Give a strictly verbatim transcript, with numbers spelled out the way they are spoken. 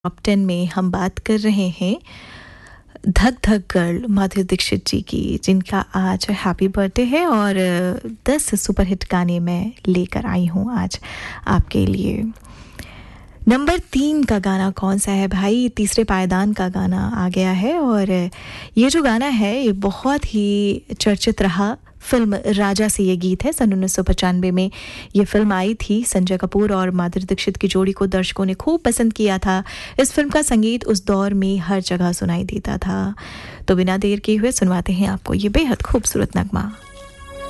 Top ten में हम बात कर रहे हैं धक धक गर्ल माधुरी दीक्षित जी की, जिनका आज हैप्पी बर्थडे है और दस सुपरहिट गाने मैं लेकर आई हूँ आज आपके लिए। नंबर तीन का गाना कौन सा है भाई? तीसरे पायदान का गाना आ गया है और ये जो गाना है ये बहुत ही चर्चित रहा। फिल्म राजा से ये गीत है। सन उन्नीस सौ पचानवे में ये फिल्म आई थी। संजय कपूर और माधुरी दीक्षित की जोड़ी को दर्शकों ने खूब पसंद किया था। इस फिल्म का संगीत उस दौर में हर जगह सुनाई देता था। तो बिना देर किए हुए सुनवाते हैं आपको ये बेहद खूबसूरत नगमा।